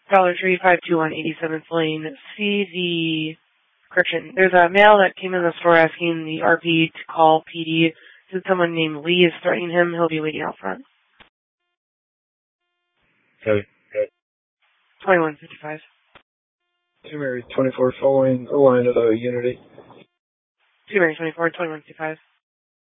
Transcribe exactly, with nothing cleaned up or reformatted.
Dollar Tree, five two one eighty-seventh Lane. See the, correction, there's a male that came in the store asking the R P to call P D. Since someone named Lee is threatening him, he'll be waiting out front. Okay. twenty-one fifty-five. Two Mary twenty-four following the line of the Unity. Two Mary twenty-four, twenty-one fifty-five.